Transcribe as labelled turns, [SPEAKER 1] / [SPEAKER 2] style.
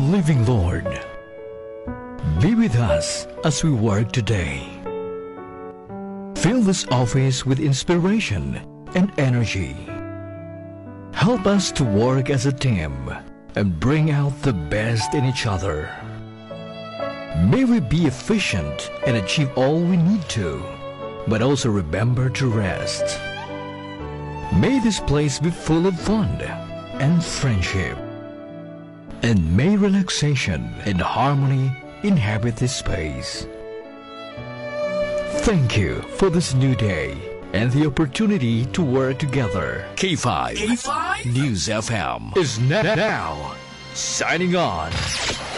[SPEAKER 1] Living Lord, be with us as we work today. Fill this office with inspiration and energy. Help us to work as a team and bring out the best in each other. May we be efficient and achieve all we need to, but also remember to rest. May this place be full of fun and friendship. And may relaxation and harmony inhabit this space. Thank you for this new day and the opportunity to work together. K5 News FM is now signing on.